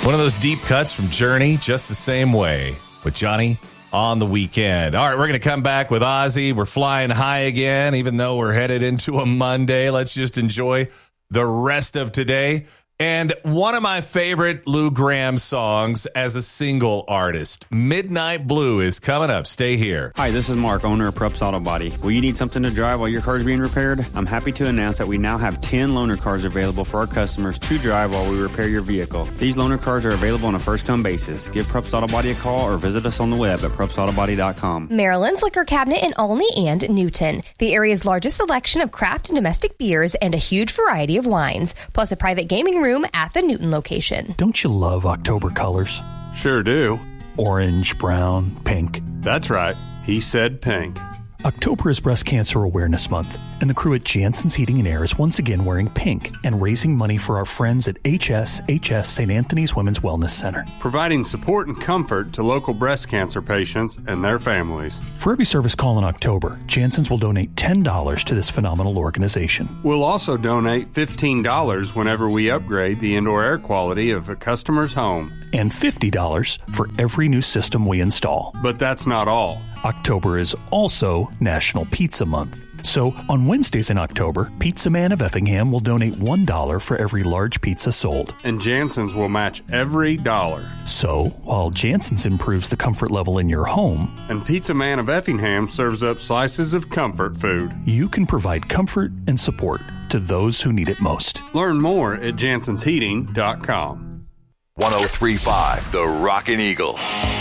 One of those deep cuts from Journey, Just the Same Way, with Johnny on the Weekend. All right, we're going to come back with Ozzy. We're flying high again, even though we're headed into a Monday. Let's just enjoy the rest of today. And one of my favorite Lou Gramm songs as a single artist, Midnight Blue, is coming up. Stay here. Hi, this is Mark, owner of Prups Auto Body. Will you need something to drive while your car is being repaired? I'm happy to announce that we now have 10 loaner cars available for our customers to drive while we repair your vehicle. These loaner cars are available on a first-come basis. Give Prups Auto Body a call or visit us on the web at prupsautobody.com. Maryland's Liquor Cabinet in Olney and Newton. The area's largest selection of craft and domestic beers and a huge variety of wines, plus a private gaming room at the Newton location. Don't you love October colors? Sure do. Orange, brown, pink. That's right. He said pink. October is Breast Cancer Awareness Month, and the crew at Jansen's Heating and Air is once again wearing pink and raising money for our friends at HSHS St. Anthony's Women's Wellness Center. Providing support and comfort to local breast cancer patients and their families. For every service call in October, Jansen's will donate $10 to this phenomenal organization. We'll also donate $15 whenever we upgrade the indoor air quality of a customer's home. And $50 for every new system we install. But that's not all. October is also National Pizza Month. So on Wednesdays in October, Pizza Man of Effingham will donate $1 for every large pizza sold. And Jansen's will match every dollar. So while Jansen's improves the comfort level in your home, and Pizza Man of Effingham serves up slices of comfort food, you can provide comfort and support to those who need it most. Learn more at jansensheating.com. 103.5 The Rockin' Eagle.